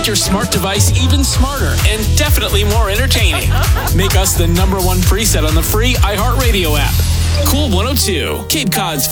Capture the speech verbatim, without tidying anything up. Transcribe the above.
make your smart device even smarter and definitely more entertaining. Make us the number one preset on the free iHeartRadio app. Cool one oh two, Cape Cod's